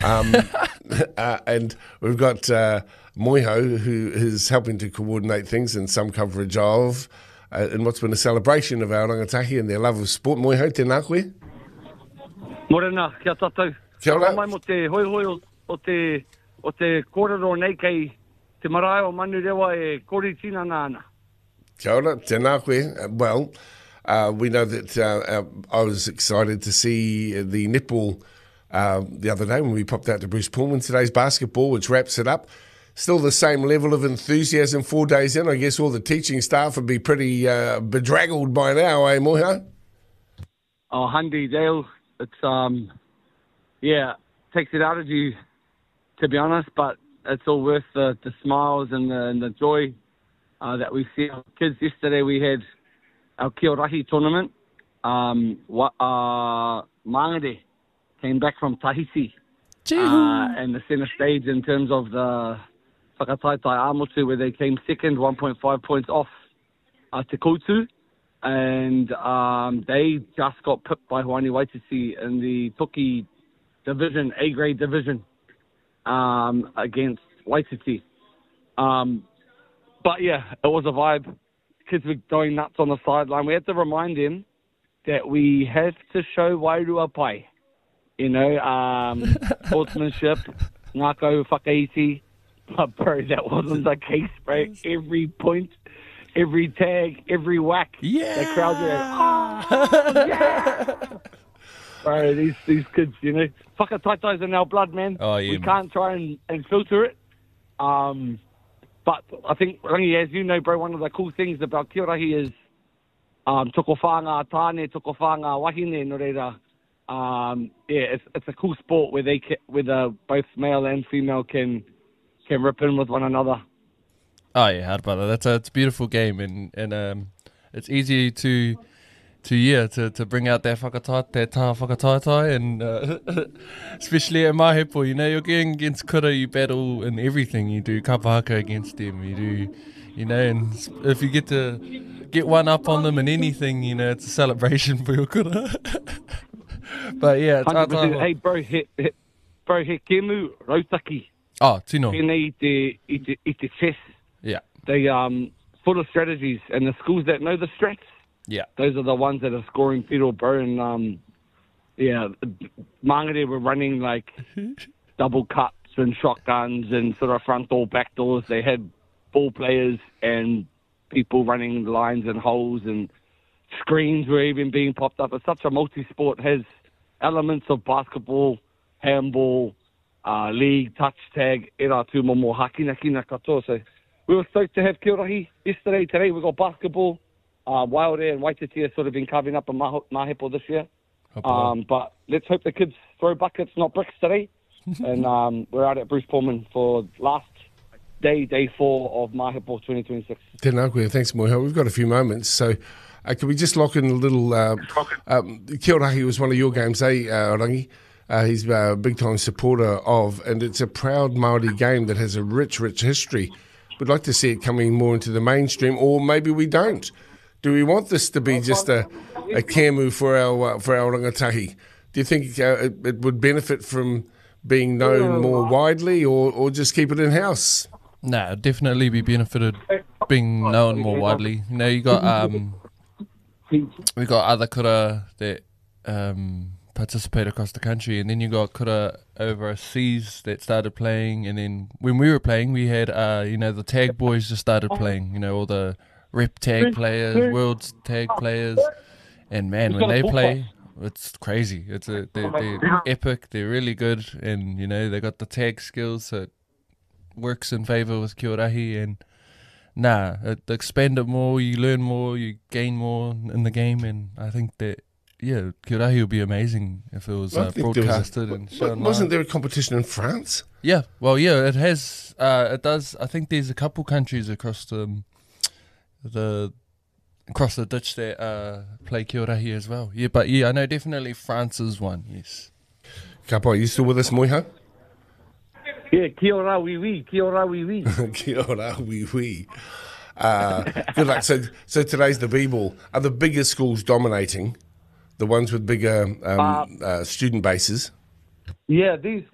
And we've got Moiho, who is helping to coordinate things and some coverage of, in what's been a celebration of our rangatahi and their love of sport. Moiho, tēnā koe. Morena, kia tātou. Kia ora. Mai mo te hoi o te kōrero nei kei te marae o manu rewa e kori tina nāna. Kia ora, tēnā koe. Well, we know that I was excited to see the netball the other day when we popped out to Bruce Pullman. Today's basketball, which wraps it up. Still the same level of enthusiasm 4 days in. I guess all the teaching staff would be pretty bedraggled by now, eh, Moiho? Oh, Hundy Dale, it's, takes it out of you, to be honest, but it's all worth the smiles and the joy that we see our kids. Yesterday we had our Kiorahi tournament. Mangere came back from Tahiti. And the centre stage in terms of the Whakataitai Āmotu, where they came second, 1.5 points off Te Koutu. And they just got pipped by Hawani Waititi in the Toki division, A-grade division, against Waititi. But yeah, it was a vibe. Kids were going nuts on the sideline. We had to remind them that we have to show Wairua Pai. You know, sportsmanship, ngākau whakaiti. But bro, that wasn't the case, bro. Every point, every tag, every whack. Yeah. The crowd were, oh, yeah. Bro, these kids, you know, whakataitai's in our blood, man. Oh, yeah, we man. can't try and filter it. But I think, Rangi, as you know, bro, one of the cool things about Kiorahi is toko whanga tāne, toko whanga wahine, no reira. It's a cool sport where both male and female can rip in with one another. Oh yeah, hard brother. It's a beautiful game, and it's easy to bring out that tā whakataitai, and especially at Mahepo, you know, you're going against kura, you battle in everything. You do kapahaka against them, you do, you know, and if you get to get one up on them in anything, you know, it's a celebration for your kura. But yeah, it's 100%. Hey bro, he kemu rautaki. Oh, tino. Tēnei i te chess. Yeah. They full of strategies, and the schools that know the strats, Yeah. those are the ones that are scoring people, bro. And Mangere were running like double cuts and shotguns and sort of front door, back doors. They had ball players and people running lines and holes, and screens were even being popped up. It's such a multi-sport, has elements of basketball, handball, league, touch tag, era tu momo hakina kina katoa. So we were stoked to have Kiorahi yesterday. Today we got basketball. Wairua and Waititi have sort of been carving up a Mahepo this year. But let's hope the kids throw buckets, not bricks today. And we're out at Bruce Pullman for last day 4 of Mahepo 2026. Tēnā koe, thanks, Moiho. We've got a few moments, so can we just lock in a little... Kiorahi was one of your games, Rangi? He's a big-time supporter of, and it's a proud Māori game that has a rich history. We'd like to see it coming more into the mainstream, or maybe we don't. Do we want this to be just a kēmu for our rangatahi? Do you think it would benefit from being known more widely, or just keep it in-house? No, definitely be benefited being known more widely. You know, you got we got other kura that participate across the country, and then you got kura overseas that started playing, and then when we were playing, we had the tag boys just started playing. You know, all the rep tag players, world's tag players, and man, when they play, it's crazy. They're epic. They're really good, and you know they got the tag skills, so it works in favour with Kiorahi. And expand it more, you learn more, you gain more in the game, and I think that Kiorahi would be amazing if it was broadcasted and shown. Wasn't there a competition in France? Yeah, well, yeah, it has. It does. I think there's a couple countries across the ditch that play Kiorahi as well. Yeah, but I know definitely France is one. Yes. Kapa, are you still with us, Moiho? Yeah, kia ora wee. Kia ora wee. Good luck. So today's the B-ball. Are the bigger schools dominating? The ones with bigger student bases? Yeah, these